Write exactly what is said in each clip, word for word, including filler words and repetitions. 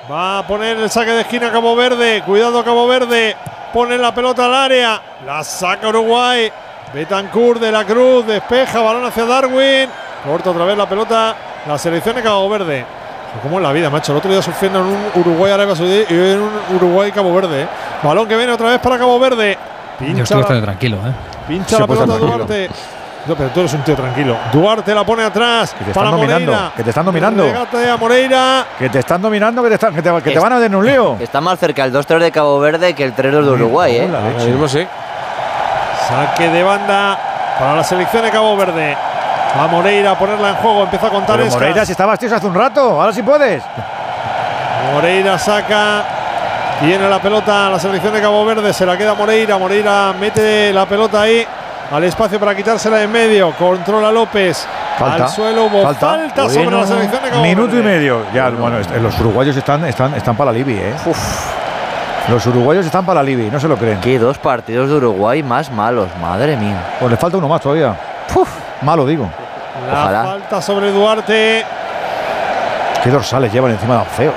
Va a poner el saque de esquina Cabo Verde. Cuidado Cabo Verde. Pone la pelota al área. La saca Uruguay. Betancourt de la Cruz. Despeja. Balón hacia Darwin. Corta otra vez la pelota. La selección de Cabo Verde. Como en la vida, macho. El otro día sufriendo en un Uruguay-Arabia Saudí y hoy en un Uruguay-Cabo Verde. ¿eh? Balón que viene otra vez para Cabo Verde. Pincha Yo estoy bastante tranquilo, ¿eh? Pincha la pelota Duarte. No, pero tú eres un tío tranquilo. Duarte la pone atrás. Que te para están dominando. Moreira. Que te están dominando. Regate a Moreira. Que te están dominando, que te, están, que te, que te van a dar en un lío. Está más cerca el dos tres de Cabo Verde que el tres dos de Uruguay, ¿eh? Ahora mismo sí. Saque de banda para la selección de Cabo Verde. Va Moreira a ponerla en juego. Empieza a contar Pero Moreira, si estabas tío hace un rato. Ahora sí puedes. Moreira saca. Tiene la pelota la selección de Cabo Verde. Se la queda Moreira. Moreira mete la pelota ahí al espacio para quitársela en medio. Controla López. Falta, al suelo. Hubo falta, falta bueno, sobre la selección de Cabo minuto Verde. Minuto y medio. Ya, bueno, los uruguayos están, están, están para la Libi, ¿eh? Uf. Los uruguayos están para la Libi, no se lo creen. Qué dos partidos de Uruguay más malos, madre mía. Pues le falta uno más todavía. Uf, malo digo. La Ojalá. falta sobre Duarte. Qué dorsales llevan encima de los feos.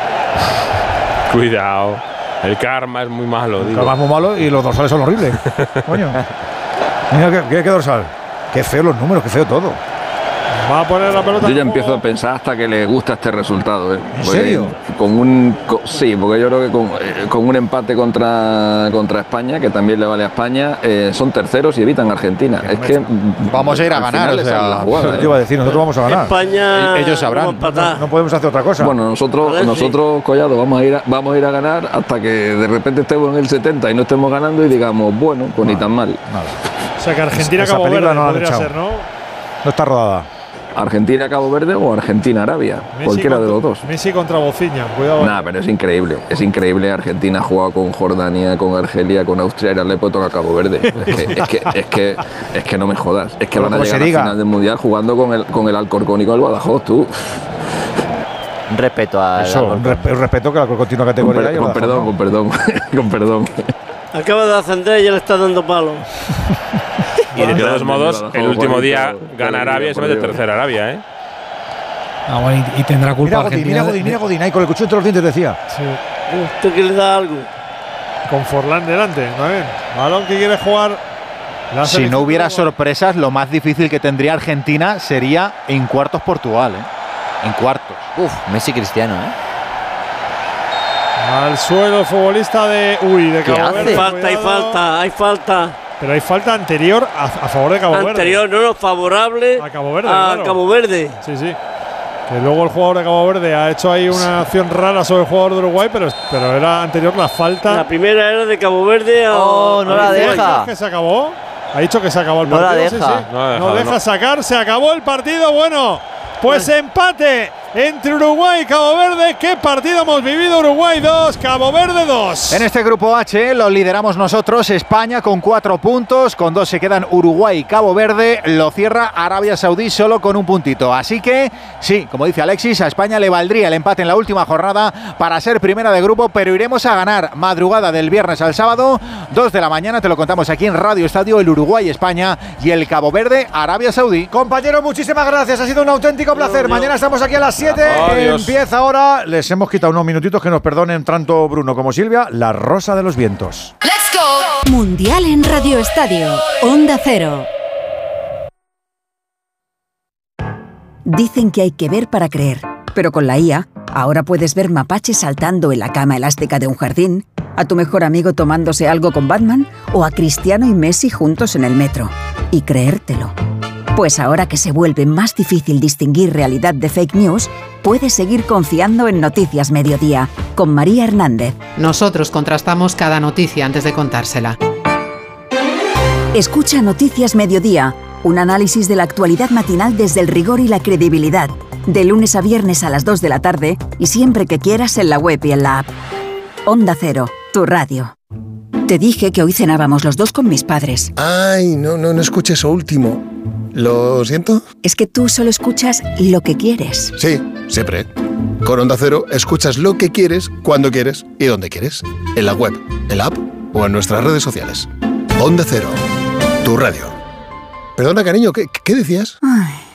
Cuidado. El karma es muy malo. El digo. karma es muy malo y los dorsales son horribles. Coño. Mira qué, qué, qué dorsal. Qué feo los números, qué feo todo. Va a poner la pelota. Yo ya empiezo a pensar hasta que le gusta este resultado. ¿eh? ¿En serio? Con un, con, sí, porque yo creo que con, eh, con un empate contra, contra España, que también le vale a España, eh, son terceros y evitan a Argentina. Es que vamos a ir a ganar. O sea, la jugada, ¿qué ¿eh? iba a decir? Nosotros vamos a ganar. España. Ellos sabrán. No, no podemos hacer otra cosa. Bueno, nosotros, nosotros Collado, vamos a ir a, vamos a ir a ganar hasta que de repente estemos en el setenta y no estemos ganando y digamos, bueno, pues nada, ni tan mal. Nada. O sea que Argentina Esa Cabo Verde no podría ser, ¿no? No está rodada. Argentina, Cabo Verde o Argentina, Arabia. Messi cualquiera contra, de los dos. Messi contra Bociña, cuidado. Nah, pero es increíble. Es increíble. Argentina ha jugado con Jordania, con Argelia, con Austria. Y ahora le puede tocar a Cabo Verde. Es que, es que, es que, es que no me jodas. Es que pero van a llegar a la final del Mundial jugando con el, con el Alcorcón y con el Badajoz, tú. Un respeto a. Eso, un, resp un respeto que la continua categoría. Con, per, con perdón, con perdón, con perdón. Acaba de ascender y ya le está dando palo. Y de todos modos, el último día gana Arabia y se mete tercera Arabia, ¿eh? Ah, bueno, y, y tendrá culpa mira Godín, Argentina. Mira Godín, mira Godín, ahí con el cuchillo entre los dientes decía. Sí. Usted que le da algo. Con Forlán delante, ¿no ven? Balón que quiere jugar. Si no hubiera sorpresas, lo más difícil que tendría Argentina sería en cuartos Portugal, ¿eh? En cuartos. Uf, Messi Cristiano, ¿eh? Al suelo el futbolista de. Uy, de Cabo Verde. Hay falta, hay falta, hay falta. Pero hay falta anterior a, a favor de Cabo anterior, Verde. Anterior, no, no, favorable a Cabo Verde. A claro. Cabo Verde. Sí, sí. Que luego el jugador de Cabo Verde ha hecho ahí una acción rara sobre el jugador de Uruguay, pero, pero era anterior la falta. La primera era de Cabo Verde a. Oh, no la deja. Que se acabó. Ha dicho que se acabó el no partido. La deja. Sí, sí. No, la deja, no deja no. sacar, se acabó el partido. Bueno, pues empate entre Uruguay y Cabo Verde. ¿Qué partido hemos vivido? Uruguay dos, Cabo Verde dos. En este grupo H lo lideramos nosotros, España con cuatro puntos, con dos se quedan Uruguay y Cabo Verde, lo cierra Arabia Saudí solo con un puntito. Así que, sí, como dice Alexis, a España le valdría el empate en la última jornada para ser primera de grupo, pero iremos a ganar madrugada del viernes al sábado, dos de la mañana, te lo contamos aquí en Radio Estadio, el Uruguay-España y el Cabo Verde-Arabia Saudí. Compañeros, muchísimas gracias, ha sido un auténtico placer. Dios, Mañana Dios. Estamos aquí a las siete. Adiós. Empieza ahora, les hemos quitado unos minutitos, que nos perdonen tanto Bruno como Silvia, La Rosa de los Vientos. Let's go. Mundial en Radio Estadio, Onda Cero. Dicen que hay que ver para creer, pero con la I A, ahora puedes ver mapaches saltando en la cama elástica de un jardín, a tu mejor amigo tomándose algo con Batman o a Cristiano y Messi juntos en el metro. Y creértelo. Pues ahora que se vuelve más difícil distinguir realidad de fake news, puedes seguir confiando en Noticias Mediodía, con María Hernández. Nosotros contrastamos cada noticia antes de contársela. Escucha Noticias Mediodía, un análisis de la actualidad matinal desde el rigor y la credibilidad, de lunes a viernes a las dos de la tarde y siempre que quieras en la web y en la app. Onda Cero, tu radio. Te dije que hoy cenábamos los dos con mis padres. Ay, no, no, no escuché eso último. ¿Lo siento? Es que tú solo escuchas lo que quieres. Sí, siempre. Con Onda Cero escuchas lo que quieres, cuando quieres y donde quieres. En la web, en la app o en nuestras redes sociales. Onda Cero, tu radio. Perdona, cariño, ¿qué, qué decías? Ay.